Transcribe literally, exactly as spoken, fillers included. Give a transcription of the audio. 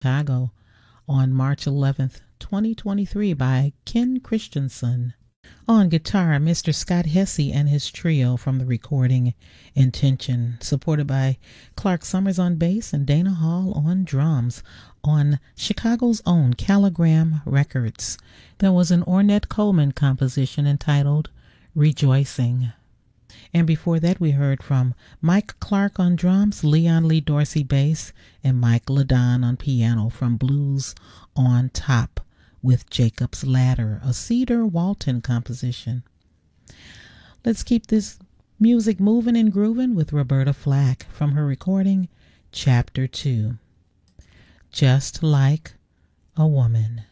Chicago on March eleventh, twenty twenty-three by Ken Christensen. On guitar, Mister Scott Hesse and his trio from the recording Intention, supported by Clark Summers on bass and Dana Hall on drums on Chicago's own Caligram Records. There was an Ornette Coleman composition entitled Rejoicing. And before that, we heard from Mike Clark on drums, Leon Lee Dorsey bass, and Mike Ladon on piano from Blues on Top with Jacob's Ladder, a Cedar Walton composition. Let's keep this music moving and grooving with Roberta Flack from her recording Chapter two, Just Like a Woman.